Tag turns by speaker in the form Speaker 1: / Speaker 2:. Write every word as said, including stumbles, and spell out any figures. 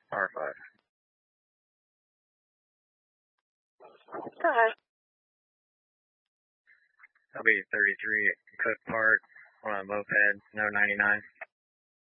Speaker 1: R five.
Speaker 2: Go ahead.
Speaker 1: That'll be thirty-three Cook Park on a moped, no ninety-nine.